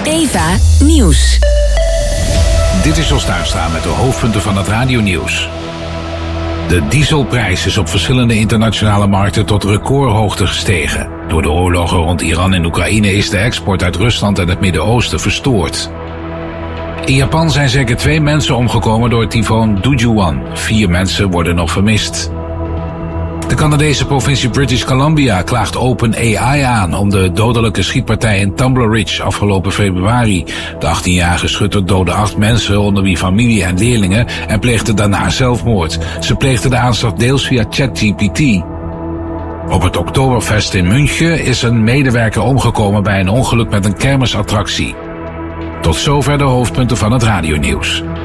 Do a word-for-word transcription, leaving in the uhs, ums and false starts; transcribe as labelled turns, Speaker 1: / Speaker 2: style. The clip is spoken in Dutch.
Speaker 1: Eva Nieuws.
Speaker 2: Dit is Jos Duinstra met de hoofdpunten van het radionieuws. De dieselprijs is op verschillende internationale markten tot recordhoogte gestegen. Door de oorlogen rond Iran en Oekraïne is de export uit Rusland en het Midden-Oosten verstoord. In Japan zijn zeker twee mensen omgekomen door tyfoon Dujuan. Vier mensen worden nog vermist. De Canadese provincie British Columbia klaagt OpenAI aan om de dodelijke schietpartij in Tumbler Ridge afgelopen februari. De achttienjarige schutter doodde acht mensen, onder wie familie en leerlingen, en pleegde daarna zelfmoord. Ze pleegde de aanslag deels via ChatGPT. Op het Oktoberfest in München is een medewerker omgekomen bij een ongeluk met een kermisattractie. Tot zover de hoofdpunten van het radionieuws.